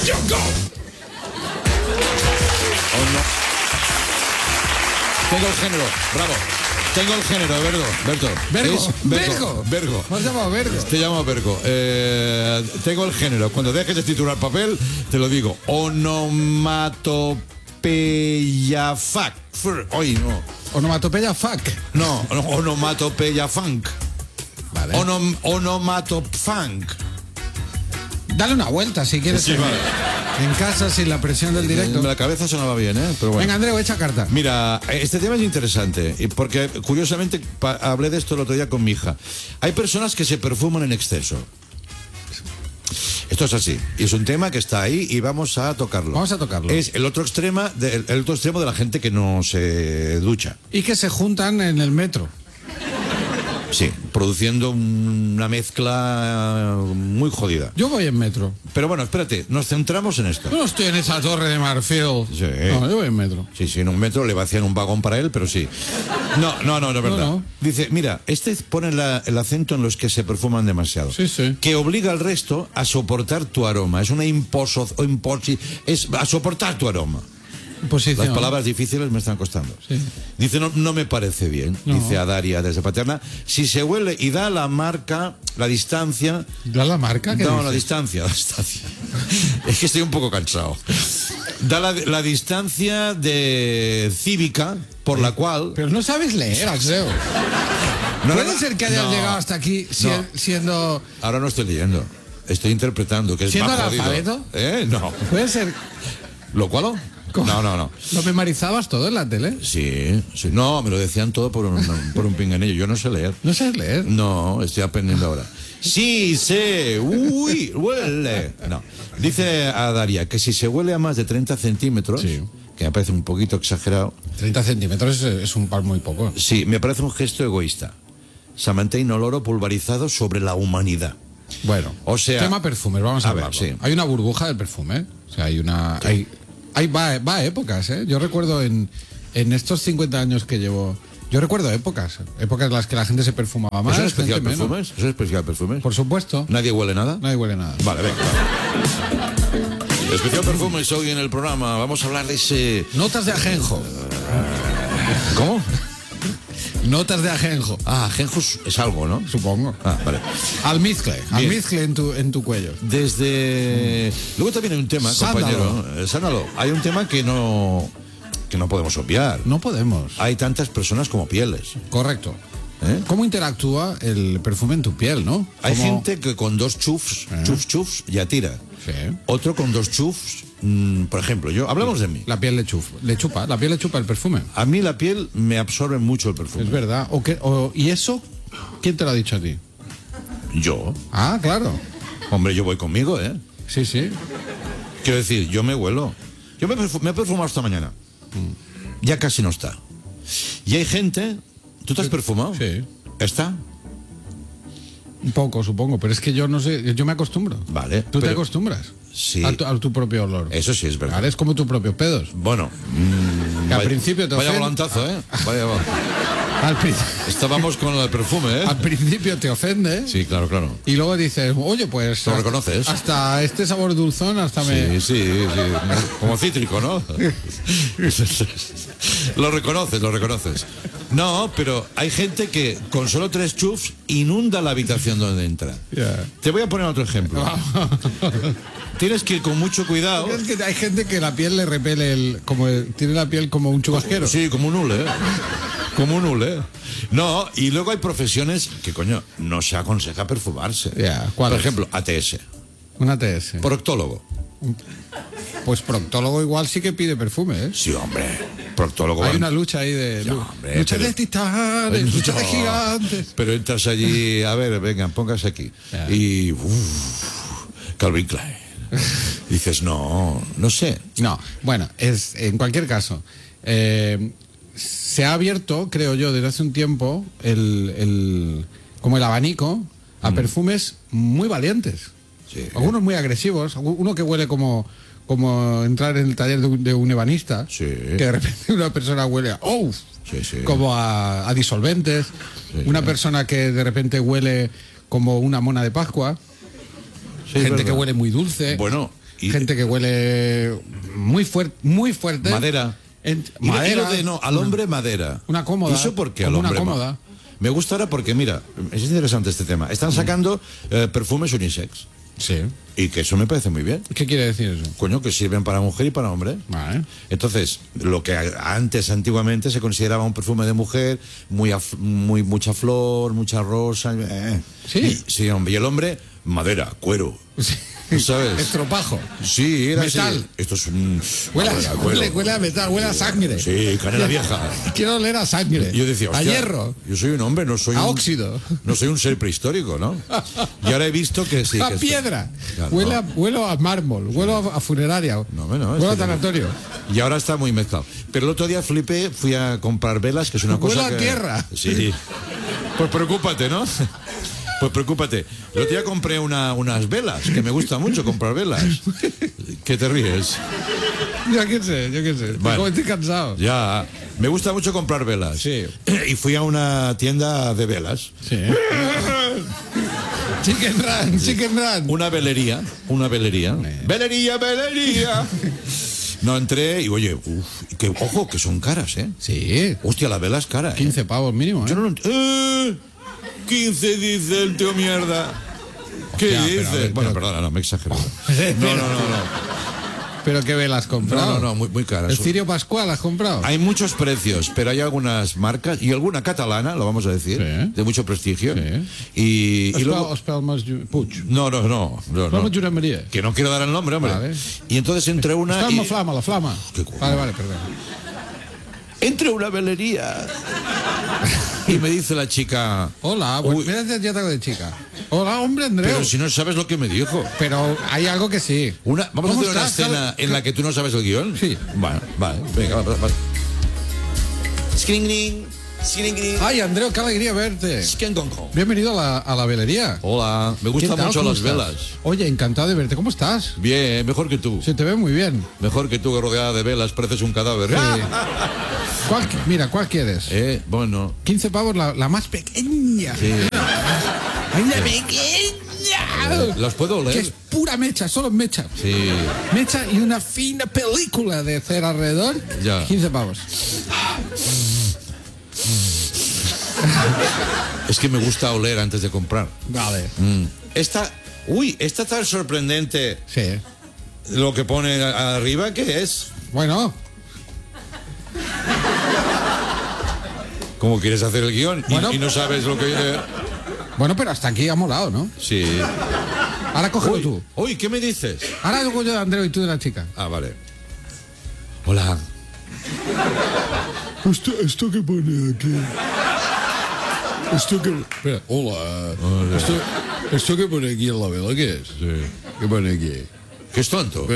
you go. Oh, no. Tengo el género, bravo. Tengo el género, Berto. Vergo. Me has llamado Vergo. Te llamo Vergo. Tengo el género. Cuando dejes de titular papel, te lo digo. Onomatopeya fuck. Hoy no. Onomatopeya fuck. No, onomatopeya funk. Vale. Onomatopfunk. Dale una vuelta si quieres. Sí, vale. En casa, sin la presión del directo. La cabeza sonaba bien, ¿eh? Pero bueno. Venga, Andreu, echa carta. Mira, este tema es interesante, porque curiosamente hablé de esto el otro día con mi hija. Hay personas que se perfuman en exceso. Esto es así. Y es un tema que está ahí y vamos a tocarlo. Es el otro extremo de la gente que no se ducha. Y que se juntan en el metro. Sí, produciendo una mezcla muy jodida. Yo voy en metro. Pero bueno, espérate, nos centramos en esto. Yo no estoy en esa torre de marfil. Sí. No, yo voy en metro. Sí, en un metro le vacían un vagón para él, pero sí. No, es verdad. No. Dice, mira, pone el acento en los que se perfuman demasiado. Sí. Que obliga al resto a soportar tu aroma. Es una es a soportar tu aroma. Posición. Las palabras difíciles me están costando. Sí. Dice, no me parece bien, No. dice a Daria desde Paterna. Si se huele y da la marca, la distancia... ¿Da la marca? No, la distancia. Es que estoy un poco cansado. Da la distancia de cívica por la cual... Pero no sabes leer, Andreu. ¿Puede ser que hayas llegado hasta aquí siendo... Ahora no estoy leyendo. Estoy interpretando, que es ¿Siendo más jodido. analfabeto? No. ¿Puede ser? ¿Lo cual? No. ¿Lo memorizabas todo en la tele? Sí. No, me lo decían todo por un pinganillo. Yo no sé leer. ¿No sabes leer? No, estoy aprendiendo ahora. Sí, huele. No. Dice a Daria que si se huele a más de 30 centímetros, Sí. que me parece un poquito exagerado. 30 centímetros es un par muy poco. Sí, me parece un gesto egoísta. Samantha Inoloro pulverizado sobre la humanidad. Bueno, O sea, tema perfumes, vamos a ver, hablarlo. sí. Hay una burbuja del perfume, ¿eh? O sea, va a épocas, ¿eh? Yo recuerdo en estos 50 años que llevo... Yo recuerdo épocas en las que la gente se perfumaba más. ¿Es especial gente menos. perfumes? ¿Es especial perfumes? Por supuesto. ¿Nadie huele nada? Nadie huele nada. Vale, venga. Especial perfumes hoy en el programa. Vamos a hablar de ese... Notas de ajenjo. ¿Cómo? Notas de ajenjo. Ajenjo es algo, ¿no? Supongo. Vale. Almizcle en tu cuello. Luego también hay un tema, Sándalo. compañero. Sándalo. Hay un tema que no podemos obviar. No podemos. Hay tantas personas como pieles. Correcto. ¿Eh? ¿Cómo interactúa el perfume en tu piel, no? Hay ¿Cómo? gente que con 2 chufs, ya tira. Sí. Otro con 2 chufs, por ejemplo, hablamos de mí. La piel le chupa el perfume. A mí la piel me absorbe mucho el perfume. Es verdad. ¿Y eso? ¿Quién te lo ha dicho a ti? Yo. Ah, claro. Hombre, yo voy conmigo, ¿eh? Sí. Quiero decir, yo me huelo. Yo me he perfumado esta mañana. Ya casi no está. Y hay gente... ¿Tú te has perfumado? Sí. ¿Está? Un poco, supongo, pero es que yo no sé, yo me acostumbro. Vale. ¿Tú te acostumbras? Sí. A tu propio olor. Eso sí es verdad. Vale, es como tu propio pedos. Bueno. Que al principio te vaya ofende. volantazo, ¿eh? Estábamos con el perfume, ¿eh? Al principio te ofende. Sí, claro. Y luego dices, oye, pues... ¿Lo reconoces? Hasta este sabor dulzón, Sí. Como cítrico, ¿no? Lo reconoces. No, pero hay gente que con solo 3 chufs inunda la habitación donde entra. Yeah. Te voy a poner otro ejemplo. Tienes que ir con mucho cuidado. Es que hay gente que la piel le repele tiene la piel como un chubasquero. Sí, como un hule. No, y luego hay profesiones que, no se aconseja perfumarse. Yeah, Por ¿cuál es? ejemplo, ATS. Un ATS. Proctólogo. Pues proctólogo igual sí que pide perfume, ¿eh? Sí, hombre. Proctólogo. Hay una lucha ahí de... hombre, lucha pero- de titanes, lucha de gigantes. Pero entras allí, a ver, venga, póngase aquí. Ya. Y... Calvin Klein. Dices, no sé. No, bueno, en cualquier caso, se ha abierto, creo yo, desde hace un tiempo, como el abanico a perfumes muy valientes. Sí. Algunos muy agresivos, uno que huele como entrar en el taller de un ebanista, Sí. que de repente una persona huele a Sí. como a disolventes, una persona que de repente huele como una mona de Pascua, Sí, es gente que verdad. huele muy dulce. Bueno, gente que huele muy fuerte. Madera. Madera. Al hombre madera. Una cómoda. ¿Y eso por qué al como hombre? una cómoda. Me gusta ahora porque, mira, es interesante este tema. Están sacando perfumes unisex. Sí. Y que eso me parece muy bien. ¿Qué quiere decir eso? Coño, que sirven para mujer y para hombre. Vale. Entonces, lo que antiguamente se consideraba un perfume de mujer, mucha flor, mucha rosa. Sí. Sí, hombre. Y el hombre, madera, cuero. Sí. ¿Sabes? Estropajo. Sí, era Metal. así. Esto es un... Huele Madera, a metal, huele a sangre. Sí, canela vieja. Quiero oler a sangre. Yo decía, a hostia, hierro. Yo soy un hombre, no soy A un... óxido. No soy un ser prehistórico, ¿no? Y ahora he visto que sí. A que piedra. Claro, Huelo a mármol. Huelo a funeraria. No, huelo a tanatorio. Y ahora está muy mezclado. Pero el otro día flipé, fui a comprar velas, que es una cosa Huelo a tierra. Sí. Pues preocúpate, ¿no? Pues preocúpate. El otro día compré unas velas, que me gusta mucho comprar velas. ¿Qué te ríes? Yo qué sé. Bueno. Como estoy cansado. Ya, me gusta mucho comprar velas. Sí. Y fui a una tienda de velas. Sí. Chicken Run. Una velería. Velería. No, entré y oye, ojo, que son caras, ¿eh? Sí. Hostia, la vela es cara, ¿eh? 15 pavos mínimo, ¿eh? Yo no lo 15 dice el tío mierda. ¿Qué Ya, dice? pero a ver, Bueno, pero- perdona, no, me exagero. No. ¿Pero qué velas has comprado? No, muy caras. ¿El Cirio Pascual has comprado? Hay muchos precios, pero hay algunas marcas y alguna catalana, lo vamos a decir, Sí. de mucho prestigio. Sí. Y luego... Espelmes Puig. No. Espelmes Josep Maria. Que no quiero dar el nombre, hombre. Vale. Y entonces entré una... Espelma Flama, la Flama. Qué coño. Vale, perdón. Entré a una velería y me dice la chica... Hola, bueno, Uy. mira, ya te hago de chica. Hola, hombre, Andreu. Pero si no sabes lo que me dijo. Pero hay algo que sí. Vamos a ¿Cómo hacer una estás? escena en la que tú no sabes el guión. Sí. Vale. Venga, va. Skring. Ay, Andreu, qué alegría verte. Skengongko. Bienvenido a la velería. Hola, me ¿Qué gustan tal? mucho ¿Cómo las estás? velas. Oye, encantado de verte. ¿Cómo estás? Bien, mejor que tú. Se te ve muy bien. Mejor que tú, que rodeada de velas, pareces un cadáver. ¿Cuál quieres? Bueno. 15 pavos, la más pequeña. Sí. ¡Ay, la pequeña! ¿Las puedo Que oler? es pura mecha, solo mecha. Sí. Mecha y una fina película de cera alrededor. Ya. 15 pavos. Es que me gusta oler antes de comprar. Vale. Esta tan sorprendente, Sí. lo que pone arriba, ¿qué es? Bueno, ¿Cómo quieres hacer el guión? Bueno. Y no sabes lo que... pero hasta aquí ha molado, ¿no? Sí. Ahora cógelo tú. Uy, ¿qué me dices? Ahora hago yo de Andreu y tú de la chica. Ah, vale. Hola. ¿Esto qué pone aquí? Esto que... Espera, hola. ¿Esto que pone aquí en la vela qué es? Sí. ¿Qué pone aquí? ¿Qué es tonto?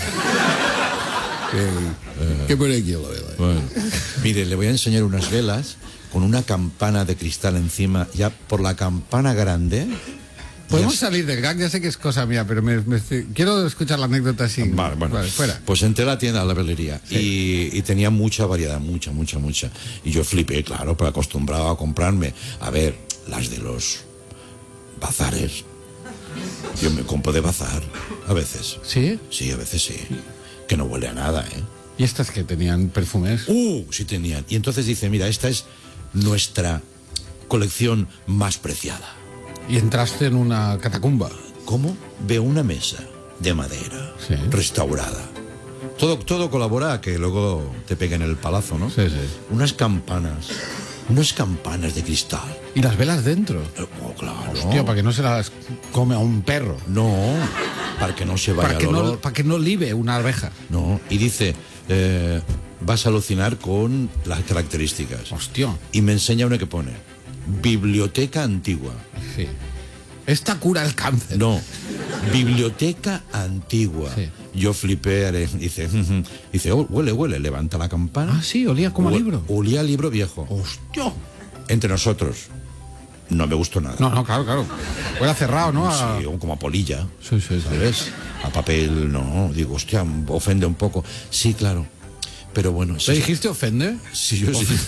¿Qué pone aquí en la vela? Bueno. Mire, le voy a enseñar unas velas con una campana de cristal encima. Ya por la campana grande... Podemos salir del gag, ya sé que es cosa mía, pero quiero escuchar la anécdota así. Vale, bueno. Fuera. Pues entré a la tienda, a la velería, y tenía mucha variedad, mucha. Y yo flipé, claro, pero acostumbrado a comprarme, a ver, las de los bazares. Yo me compro de bazar, a veces. ¿Sí? Sí, a veces sí. Que no huele a nada, ¿eh? ¿Y estas que tenían perfumes? Sí tenían. Y entonces dice, mira, esta es nuestra colección más preciada. Y entraste en una catacumba. ¿Cómo? Veo una mesa de madera, Sí. restaurada. Todo colabora a que luego te peguen el palazo, ¿no? Sí. Unas campanas de cristal. ¿Y las velas dentro? Claro. Hostia, para que no se las come a un perro. No, para que no se vaya el olor. Para que no libe una abeja. No, y dice, vas a alucinar con las características. Hostia. Y me enseña una que pone, biblioteca antigua. Sí. Esta cura el cáncer. No, biblioteca antigua. Sí. Yo flipé, dice, huele, levanta la campana. Ah, sí, olía como a Hue- libro. Olía a libro viejo. Hostia. Entre nosotros, no me gustó nada. No, claro. Huele a cerrado, ¿no? Sí, como a polilla, Sí. ¿sabes? A papel, no. Digo, hostia, ofende un poco. Sí, claro. Pero bueno, ¿Le sí. dijiste ofende? Sí, yo sí.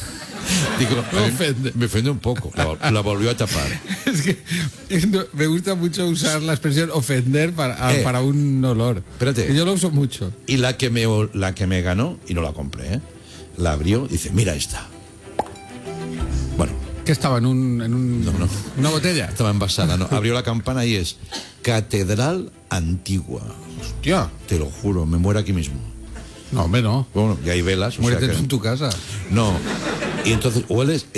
Digo, Me ofende. me ofende un poco. La volvió a tapar. Es que me gusta mucho usar la expresión ofender para un olor. Espérate. Que yo lo uso mucho. Y la que me ganó, y no la compré, ¿eh? La abrió y dice, mira esta. Bueno, ¿Qué estaba? ¿En No. una botella? estaba envasada, ¿no? Abrió la campana y es Catedral Antigua. Hostia. Te lo juro, me muero aquí mismo. No, hombre, no. Bueno, y hay velas. o sea Muérete que- tú en tu casa. No. Y entonces, hueles,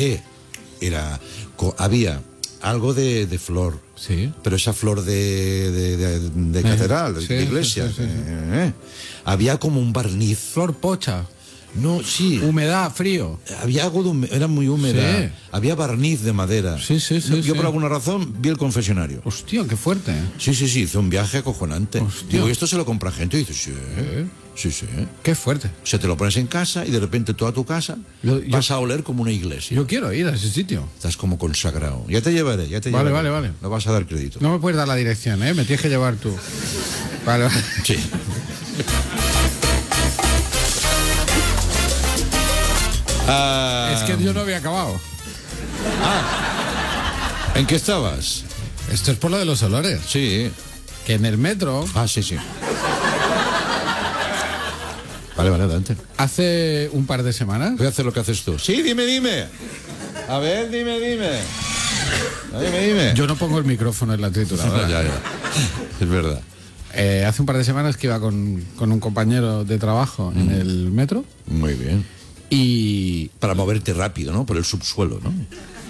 había algo de flor. Sí. Pero esa flor de catedral, sí, de iglesia. sí, sí, sí. Había como un barniz. Flor pocha. No, sí. Humedad, frío. Había algo era muy húmeda. Sí. Había barniz de madera. Sí, sí, sí, Yo sí. por alguna razón vi el confesionario. Hostia, qué fuerte. Sí, hice un viaje acojonante. Hostia. Digo, ¿y esto se lo compra gente? Y dices, sí. Qué fuerte. O sea, te lo pones en casa y de repente toda tu casa vas a oler como una iglesia. Yo quiero ir a ese sitio. Estás como consagrado. Ya te llevaré. Vale, vale. No vas a dar crédito. No me puedes dar la dirección, ¿eh? Me tienes que llevar tú. Vale, vale. Sí. Es que yo no había acabado. ¿En qué estabas? Esto es por lo de los olores. Sí. Que en el metro, Sí. Vale, adelante. hace un par de semanas, Voy a hacer lo que haces tú. Sí, dime. A ver, dime. Dime. yo no pongo el micrófono en la trituradora. ya. Es verdad. Hace un par de semanas que iba con un compañero de trabajo en el metro Muy bien. y Para moverte rápido, ¿no? Por el subsuelo, ¿no?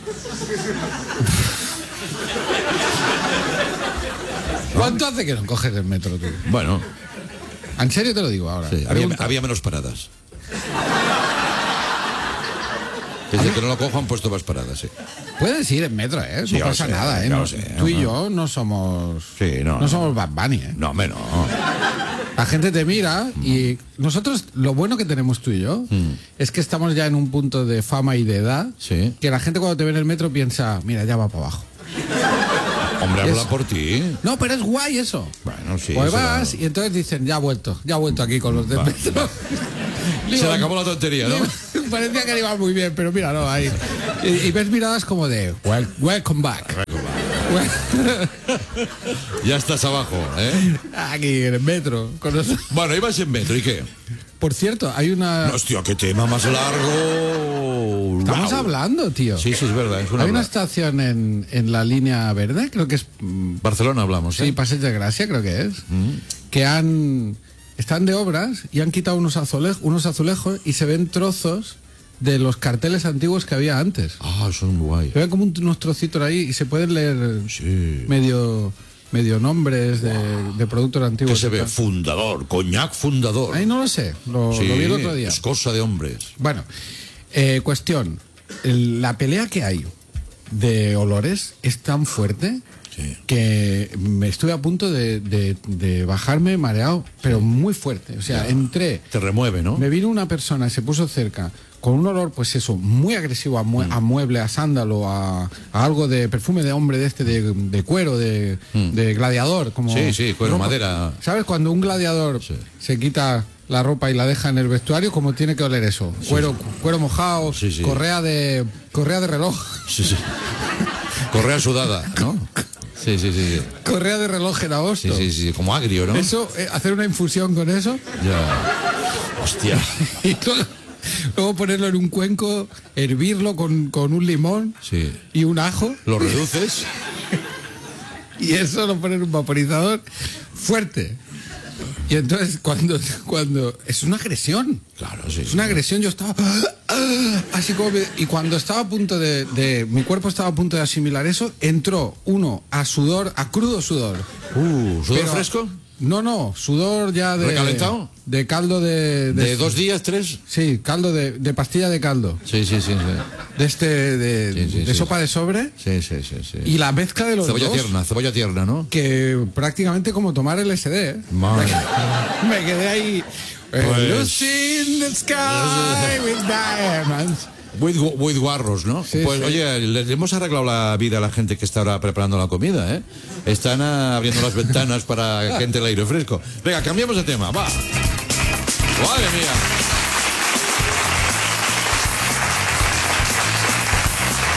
¿cuánto hace que no coges el metro tú? Bueno, En serio te lo digo ahora. sí, Pregunta. había menos paradas. Desde que no lo cojo han puesto más paradas, sí. Puedes ir en metro, ¿eh? Sí, No ya pasa lo sé, nada, ¿eh? ya No- lo sé, tú y no. yo no somos... Sí, no. somos Bad Bunny, ¿eh? No, hombre, no. La gente te mira y nosotros, lo bueno que tenemos tú y yo, es que estamos ya en un punto de fama y de edad, Sí. que la gente cuando te ve en el metro piensa, mira, ya va para abajo. Hombre, habla Eso. por ti. No, pero es guay eso. Bueno, sí. Pues será- vas y entonces dicen, ya ha vuelto aquí con los del metro. Se le acabó la tontería, ¿no? Parecía que iba muy bien, pero mira, no, ahí. Y ves miradas como de, welcome back. Ya estás abajo, ¿eh? Aquí en el metro. Con nosotros. Bueno, ibas en metro, ¿y qué? Por cierto, hay una... Hostia, qué tema más largo. Estamos Guau. hablando, tío. Sí, es verdad. Es una Hay una habla- estación en la línea verde, creo que es... Barcelona hablamos, Sí, ¿eh? Passeig de Gracia, creo que es. Que están de obras y han quitado unos azulejos y se ven trozos de los carteles antiguos que había antes. Ah, son guay. Se ven como unos trocitos ahí y se pueden leer Sí. medio nombres de productos ¿Qué antiguos. se ve? Fundador, coñac fundador. Ahí no lo sé, lo Sí, vi el otro día. es cosa de hombres. Bueno, cuestión. La pelea que hay de olores es tan fuerte Sí. que me estuve a punto de bajarme mareado, pero muy fuerte. O sea, entré, Te remueve, ¿no? me vino una persona, se puso cerca, con un olor, pues eso, muy agresivo a mueble, a sándalo, a algo de perfume de hombre de este, de cuero, de gladiador. Como Sí, cuero, ropa. madera. ¿Sabes? Cuando un gladiador Sí. se quita la ropa y la deja en el vestuario, ¿cómo tiene que oler eso? Cuero mojado, Sí, sí. correa de reloj. Sí. Correa sudada, ¿no? Sí. Correa de reloj en agosto. Sí, como agrio, ¿no? Eso, hacer una infusión con eso Ya. Hostia. y luego ponerlo en un cuenco, hervirlo con un limón Sí. y un ajo Lo reduces. y eso lo poner en un vaporizador fuerte. Y entonces cuando es una agresión. Claro, sí. Es una agresión, yo estaba así como y cuando estaba a punto de mi cuerpo estaba a punto de asimilar eso, entró uno a crudo sudor. ¿Sudor Pero- fresco? No, sudor ya de ¿Recalentado? de caldo ¿De 2 días, 3? Sí, caldo de pastilla de caldo. Sí. De Sí. sopa de sobre Sí. y la mezcla de los Cebolla tierna, ¿no? que prácticamente como tomar LSD, ¿eh? Madre. Me quedé ahí. Pues- Lucy in the sky with diamonds. With guarros, ¿no? Sí, pues sí. oye, les hemos arreglado la vida a la gente que está ahora preparando la comida, ¿eh? Están abriendo las ventanas para que entre el aire fresco. Venga, cambiamos de tema, va. Madre mía.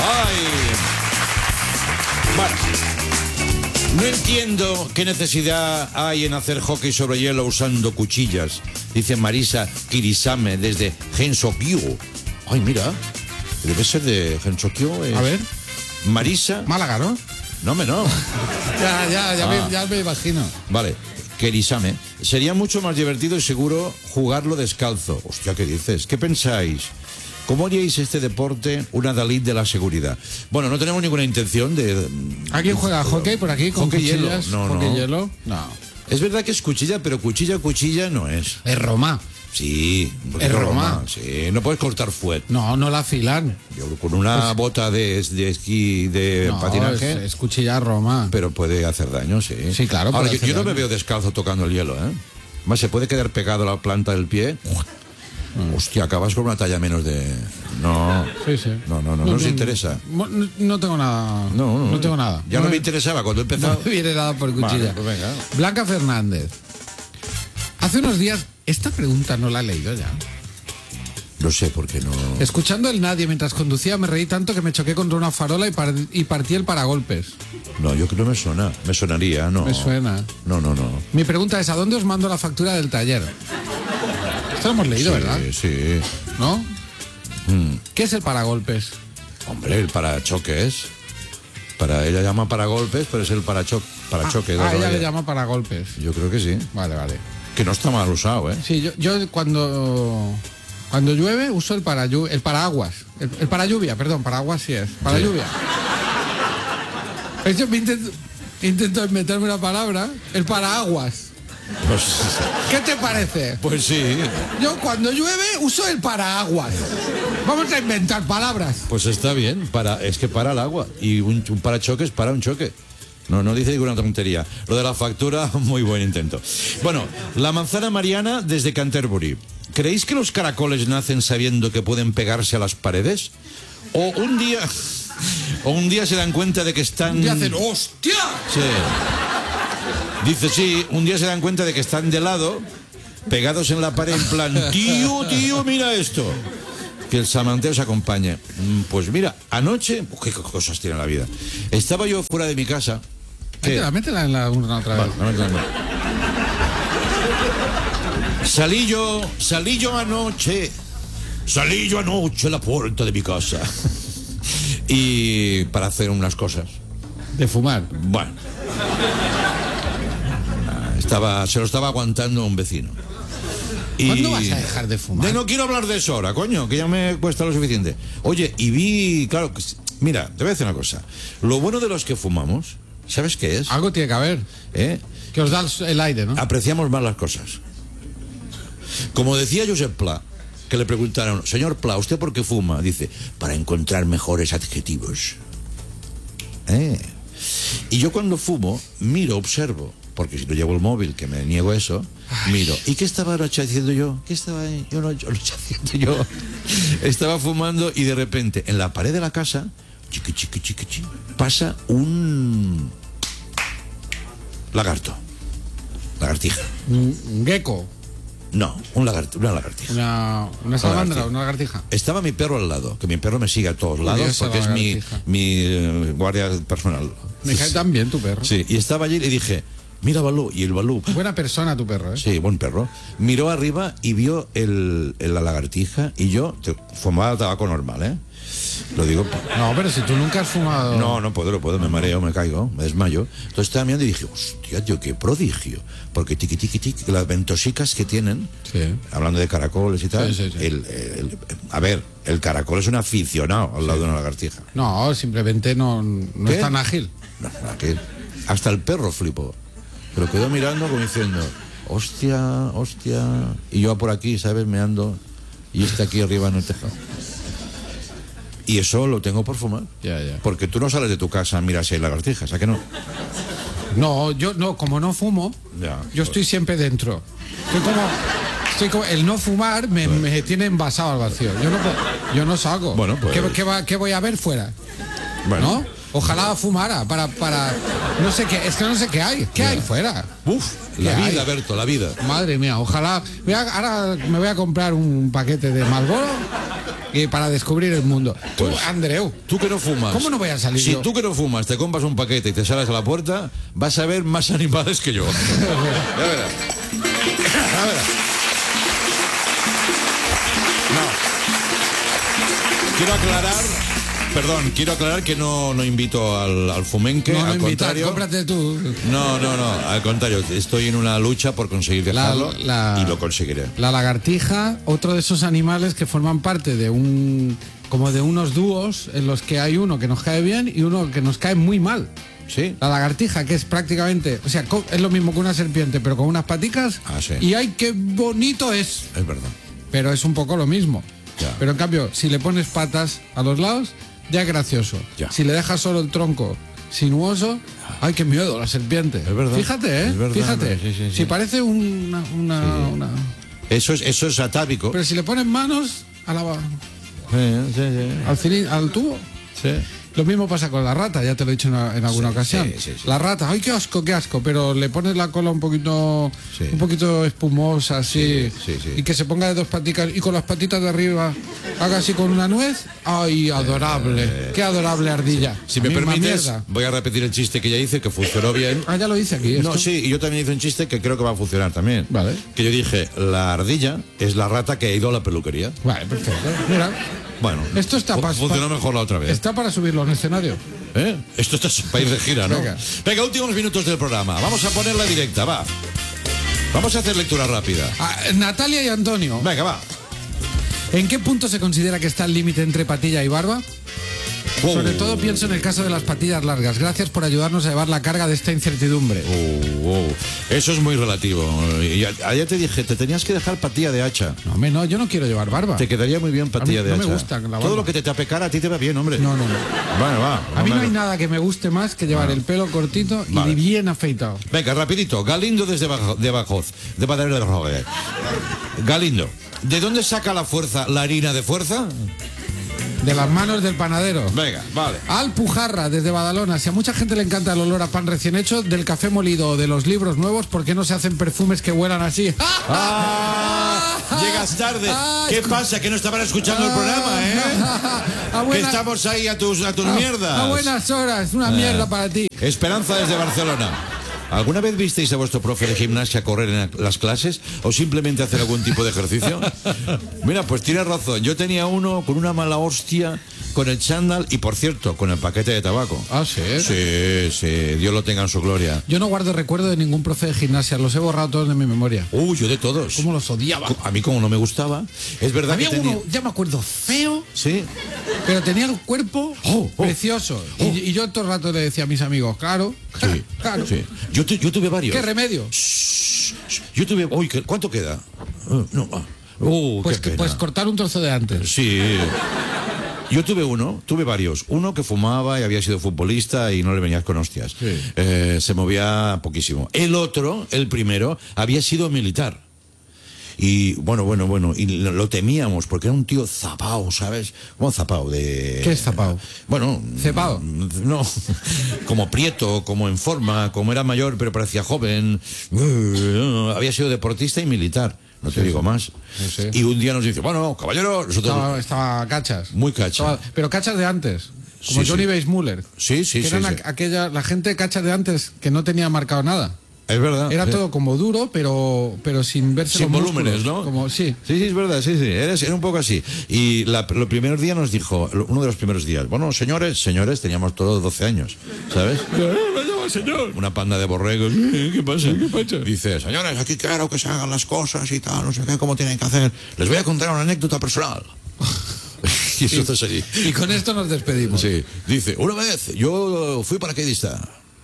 ¡Ay! Bueno, no entiendo qué necesidad hay en hacer hockey sobre hielo usando cuchillas, dice Marisa Kirisame desde Gensokyo. Ay, mira, debe ser de Gensokyo. A ver. Marisa. Málaga, ¿no? No, no. Ya me imagino. Vale. Kirisame. Sería mucho más divertido y seguro jugarlo descalzo. Hostia, ¿qué dices? ¿Qué pensáis? ¿Cómo haríais este deporte una Dalí de la seguridad? Bueno, no tenemos ninguna intención de... ¿Alguien juega hockey por aquí con Hockey hielo. cuchillas? No, ¿Hockey no. hielo? No. Es verdad que es cuchilla, pero cuchilla no es. Es Roma. Sí. Es Roma. Sí, no puedes cortar fuet. No la afilan. Yo, con una bota de esquí, de No, patinaje, es cuchilla Roma. pero puede hacer daño, sí. Sí, claro, Ahora, puede yo hacer no me daño. veo descalzo tocando el hielo, ¿eh? Más se puede quedar pegado a la planta del pie. Hostia, acabas con una talla menos de... No. Sí, sí. No nos interesa. No tengo nada. No tengo nada. Ya no me interesaba cuando empezó. No me viene nada por cuchilla. Vale, pues venga. Blanca Fernández. Hace unos días, esta pregunta no la he leído ya. No sé por qué no... Escuchando el nadie mientras conducía me reí tanto que me choqué contra una farola y partí el paragolpes. No, yo creo que no me suena. Me sonaría, no. Me suena. No. Mi pregunta es, ¿a dónde os mando la factura del taller? Esto lo hemos leído, ¿verdad? Sí. ¿No? ¿Qué es el paragolpes? Hombre, el parachoques. Ella llama paragolpes, pero es el parachoque. Ella le llama paragolpes. Yo creo que sí. Vale. Que no está mal usado, ¿eh? Sí, yo cuando llueve uso el paraguas. El paralluvia, perdón, paraguas sí es. Paralluvia. Yo me intento inventarme una palabra. El paraguas. Pues, ¿Qué te parece? pues sí. Yo cuando llueve uso el paraguas. Vamos a inventar palabras. Pues está bien. Es que para el agua. Y un parachoques para un choque. No dice ninguna tontería. Lo de la factura, muy buen intento. Bueno, la manzana Mariana desde Canterbury. ¿Creéis que los caracoles nacen sabiendo que pueden pegarse a las paredes? ¿O un día se dan cuenta de que están... Y hacen ¡hostia! Sí. Dice, sí, un día se dan cuenta de que están de lado, pegados en la pared, en plan, tío, mira esto. Que el samanteo se acompañe. Pues mira, anoche... qué cosas tiene la vida. Estaba yo fuera de mi casa. Métela en la urna otra vez. Vale, Salí yo anoche a la puerta de mi casa. Y para hacer unas cosas. De fumar. Bueno. Se lo estaba aguantando un vecino. ¿Cuándo vas a dejar de fumar? No quiero hablar de eso ahora, coño, que ya me cuesta lo suficiente. Oye, y vi, claro, mira, te voy a decir una cosa. Lo bueno de los que fumamos, ¿sabes qué es? Algo tiene que haber. Que os da el aire, ¿no? Apreciamos más las cosas. Como decía Josep Pla, que le preguntaron, señor Pla, ¿usted por qué fuma? Dice, para encontrar mejores adjetivos. Y yo cuando fumo, miro, observo, porque si no llevo el móvil, que me niego a eso, miro. ¿Y qué estaba anoche haciendo yo? ¿Qué estaba anoche haciendo yo? Estaba fumando y de repente, en la pared de la casa, chiqui, pasa un lagartija. Un gecko. No, una lagartija. Una salamandra, una lagartija. Estaba mi perro al lado, que mi perro me sigue a todos lados Curiosa porque es lagartija. mi guardia personal. Me cae tan bien tu perro. Sí, y estaba allí y le dije, mira Balú, y el Balú, Buena persona tu perro, ¿eh? sí, buen perro, miró arriba y vio la lagartija y yo fumaba tabaco normal, ¿eh? Lo digo. No, pero si tú nunca has fumado... No puedo, me mareo, me caigo, me desmayo. Entonces estaba mirando y dije, hostia, tío, qué prodigio. Porque tiqui, las ventosicas que tienen, Sí. hablando de caracoles y tal, Sí. a ver, el caracol es un aficionado al lado de una lagartija. No, simplemente no ¿Qué? es tan ágil. No, que hasta el perro flipó. Pero quedó mirando como diciendo, hostia. Y yo por aquí, ¿sabes? Meando. Y este aquí arriba en el tejado. Y eso lo tengo por fumar. Ya. Porque tú no sales de tu casa, miras si hay lagartijas, ¿a que no? No, yo no, como no fumo, Ya, yo estoy siempre dentro. Estoy como el no fumar me tiene envasado al vacío. Yo no salgo. Bueno, pues- ¿Qué voy a ver fuera? Bueno. ¿No? Ojalá fumara para no sé qué, es que no sé qué hay. ¿Qué hay fuera? Uf, la ¿Qué vida, hay? Berto, la vida. Madre mía, ojalá. Ahora me voy a comprar un paquete de Marlboro y para descubrir el mundo. Tú, Pues, Andreu, Tú que no fumas. ¿cómo no voy a salir Si yo? tú que no fumas te compras un paquete y te sales a la puerta, vas a ver más animales que yo. Ya verás. Ya verás. Quiero aclarar que no invito al fumenque, No, al invitar, contrario. cómprate tú. No, al contrario, estoy en una lucha por conseguir dejarlo y lo conseguiré. La lagartija, otro de esos animales que forman parte de como de unos dúos en los que hay uno que nos cae bien y uno que nos cae muy mal. ¿Sí? La lagartija, que es prácticamente, o sea, es lo mismo que una serpiente, pero con unas paticas. Ah, sí. Y ¡ay, qué bonito es! Es verdad. Pero es un poco lo mismo. Ya. Pero en cambio, si le pones patas a los lados, ya es gracioso. Ya. Si le dejas solo el tronco sinuoso, ¡ay, qué miedo, la serpiente! Es verdad. Fíjate, Es verdad, fíjate. sí. Si parece una... Eso es atávico. Pero si le pones manos a la... Sí. al tubo. Sí. Lo mismo pasa con la rata, ya te lo he dicho en alguna ocasión. sí. La rata, ¡ay, qué asco! Pero le pones la cola un poquito espumosa, así, Sí. y que se ponga de dos paticas y con las patitas de arriba haga así con una nuez. ¡Ay, adorable! ¡Qué adorable ardilla! Si me Misma permites, mierda. voy a repetir el chiste que ya hice, que funcionó bien. Ah, ya lo hice aquí. No, esto. sí, y yo también hice un chiste que creo que va a funcionar también. Vale. Que yo dije, la ardilla es la rata que ha ido a la peluquería. Vale, perfecto. Mira, Bueno, esto está funcionó mejor la otra vez. Está para subirlo en escenario. ¿Eh? Esto está para ir de gira, ¿no? Venga. Últimos minutos del programa. Vamos a ponerla directa, va. Vamos a hacer lectura rápida. Natalia y Antonio, Venga, va. ¿en qué punto se considera que está el límite entre patilla y barba? Sobre todo pienso en el caso de las patillas largas. Gracias por ayudarnos a llevar la carga de esta incertidumbre. Eso es muy relativo. Y ayer te dije, te tenías que dejar patilla de hacha. No, hombre, no, yo no quiero llevar barba. Te quedaría muy bien patilla A mí de no hacha. me gusta la barba. Todo lo que te tape cara a ti te va bien, hombre. No. Bueno, va. A mí no hay nada que me guste más que llevar el pelo cortito y Vale. bien afeitado. Venga, rapidito. Galindo desde de Badajoz. De Padre de Rogue. Galindo, ¿de dónde saca la harina de fuerza? De las manos del panadero. Venga, vale. Al Pujarra, desde Badalona. Si a mucha gente le encanta el olor a pan recién hecho, del café molido o de los libros nuevos, ¿por qué no se hacen perfumes que huelan así? Llegas tarde. ¿Qué pasa? Que no estaban escuchando el programa, ¿eh? Que estamos ahí a tus mierdas. A buenas horas, una mierda para ti. Esperanza desde Barcelona. ¿Alguna vez visteis a vuestro profe de gimnasia correr en las clases o simplemente hacer algún tipo de ejercicio? Mira, pues tienes razón. Yo tenía uno con una mala hostia, con el chándal y, por cierto, con el paquete de tabaco. Ah, ¿sí? Sí. Dios lo tenga en su gloria. Yo no guardo recuerdo de ningún profe de gimnasia. Los he borrado todos de mi memoria. Yo de todos. ¿Cómo los odiaba? A mí como no me gustaba. Es verdad Había que tenía... uno, ya me acuerdo, feo, Sí. pero tenía el cuerpo precioso. Y yo todo el rato le decía a mis amigos, claro. Sí. Yo tuve varios. ¿Qué remedio? Yo tuve... ¿Cuánto queda? Qué pena. Pues cortar un trozo de antes. Sí. Yo tuve varios. Uno que fumaba y había sido futbolista y no le venías con hostias. Sí. Se movía poquísimo. El otro, el primero, había sido militar. Y bueno, y lo temíamos porque era un tío zapao, ¿sabes? ¿Cómo zapao? ¿Qué es zapao? Bueno... ¿Cepao? No, como prieto, como en forma, como era mayor pero parecía joven. Había sido deportista y militar, no te digo más. Sí. Y un día nos dice, bueno, caballero, nosotros... Estaba cachas. Muy cacha. Pero cachas de antes. Como Sí, Johnny sí. Weissmuller. Sí. Que eran la gente cacha de antes que no tenía marcado nada. Es verdad. Era todo como duro, pero sin verse Sin los volúmenes, músculos. ¿no? Como, sí. Sí, es verdad, sí. Era un poco así. Y los primeros días nos dijo, uno de los primeros días, bueno, señores, teníamos todos 12 años, ¿sabes? Señor. Una panda de borregos. ¿Qué pasa? pasa? Dice, señores, aquí quiero que se hagan las cosas y tal, no sé qué, cómo tienen que hacer. Les voy a contar una anécdota personal. Y eso está así. Y con esto nos despedimos. Sí. Dice, una vez yo fui paracaidista.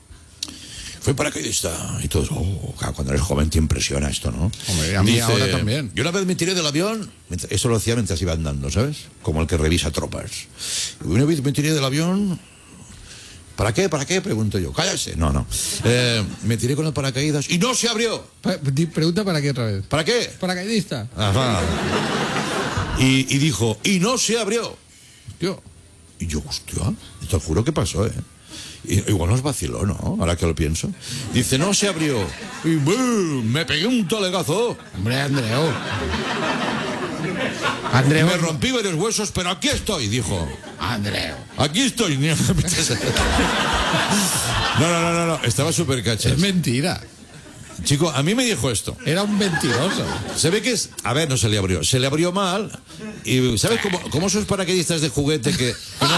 Y todos, claro, cuando eres joven te impresiona esto, ¿no? Hombre, a mí ahora también. Yo una vez me tiré del avión, eso lo hacía mientras iba andando, ¿sabes? Como el que revisa tropas. Y una vez me tiré del avión, ¿para qué? Pregunto yo. Cállese. No. Me tiré con el paracaídas y no se abrió. Pregunta para qué otra vez. ¿Para qué? Paracaidista. Ajá. Y dijo, y no se abrió. Tío. Y yo, hostia, te lo juro que pasó, ¿eh? Igual nos vaciló, ¿no? Ahora que lo pienso. Dice, no se abrió. Y ¡bum! Me pegué un talegazo. Hombre, Andreu. Andreu. Me rompí varios huesos, pero aquí estoy, dijo. Andreu. Aquí estoy. No. Estaba súper cacha. Es mentira. Chico, a mí me dijo esto. Era un mentiroso. Se ve que es... A ver, no se le abrió. Se le abrió mal. Y ¿sabes cómo esos paracaidistas de juguete que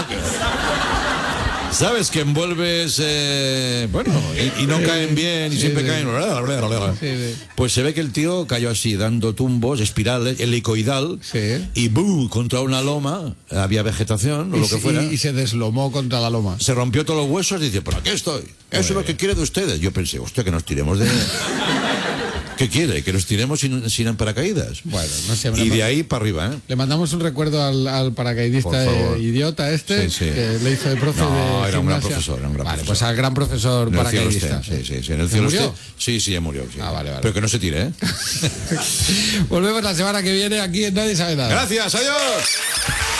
¿sabes? Que envuelves... bueno, y no caen bien y siempre caen... Pues se ve que el tío cayó así, dando tumbos, espirales, helicoidal. Sí. Y ¡boom! Contra una loma. Había vegetación o lo que fuera. Y se deslomó contra la loma. Se rompió todos los huesos y dice, ¿pero aquí estoy? Eso es lo que quiere de ustedes. Yo pensé, hostia, que nos tiremos de... ¿Qué quiere? ¿Que nos tiremos sin paracaídas? Bueno, no sé. Y de ahí para arriba, ¿eh? Le mandamos un recuerdo al paracaidista idiota este, que le hizo de profe de era un gran gimnasia. profesor, era un gran Vale, profesor. pues al gran profesor En el cielo paracaidista. esté, sí. En el cielo murió? esté. Sí, ya murió. Sí. Vale. Pero que no se tire, ¿eh? Volvemos la semana que viene aquí en Nadie Sabe Nada. Gracias, adiós.